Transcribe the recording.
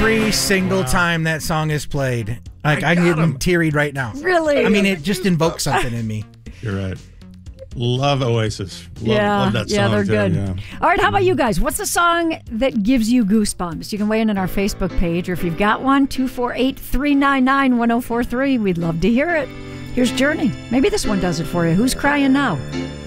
Every single time that song is played, like I'm getting teary right now. Really? I mean, it just invokes something in me. You're right. Love Oasis. Love that song. Yeah, they're good. Yeah. All right, how about you guys? What's the song that gives you goosebumps? You can weigh in on our Facebook page, or if you've got one, 248-399-1043. We'd love to hear it. Here's Journey. Maybe this one does it for you. Who's crying now?